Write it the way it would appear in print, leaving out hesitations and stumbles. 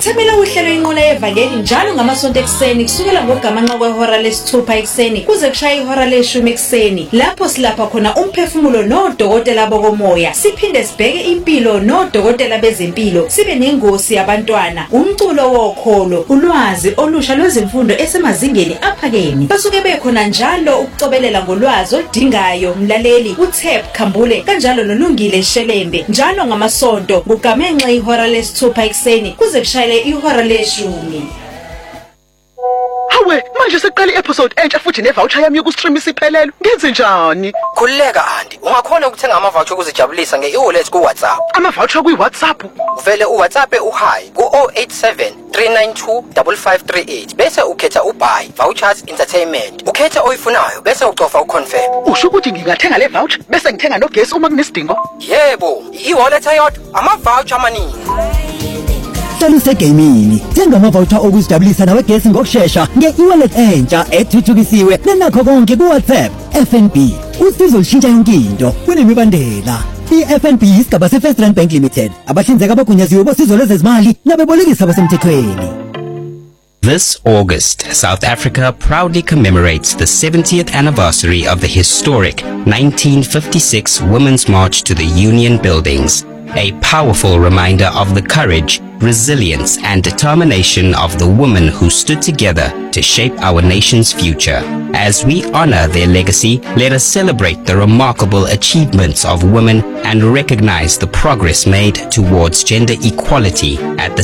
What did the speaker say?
Themela uhlelo inqola yevangeli njalo ngamasonto ekseni kusukela ngogamanqa kwehora lesithupha ekseni kuze kushaye ihora leshumi ekseni. Lapho silapha khona umphefumulo nodokotela bokomoya. Siphinde sibheke impilo nodokotela bezempilo. Sibe nengosi yabantwana, umculo wokholo, ulwazi olusha lwezimfundo esemazingeni aphakeme. Basuke bekhona njalo ukucobelela ngolwazi oludingayo mlaleli uThep Khambule kanjalo noLungile Shelembe. Njalo ngamasonto ngugamenxe ihora lesithupha ekseni kuze kushayele ihora leshumi. Hawe, manje seqala i-episode entsha futhi ne-voucher yami yoku-stream isiphelele. Ngenze njani? Khulileka Andi, ungakhona ukuthenga ama-voucher ukuzijabulisa nge-e-wallet ku-WhatsApp. Ama-voucher kwi-WhatsApp? Uvele u-WhatsApp u-hi ku-087 392 5538 bese ukhetha u-buy vouchers entertainment. Ukhetha oyifunayo bese ucofa uconfirm. Usho ukuthi ngingathenga le voucher bese ngithenga nogesi uma kunesidingo? Yebo, i-wallet eyodwa ama-voucher amaningi. Saluse gaming. Thenga ama-voucher okuzijabulisa nawe gesi ngokusheshsha nge-e-wallet entsha ethuthukisiwe nenakho konke ku-WhatsApp. FNB usizo lishintsha yonke into kunemibandela. I-FNB isigaba se-First Rand Bank Limited. Abahlinzeka abagunyaziwe bosizo lwezezimali nabebolekisi abasemthethweni. This August, South Africa proudly commemorates the 70th anniversary of the historic 1956 Women's March to the Union Buildings. A powerful reminder of the courage, resilience and determination of the women who stood together to shape our nation's future. As we honor their legacy, let us celebrate the remarkable achievements of women and recognize the progress made towards gender equality at the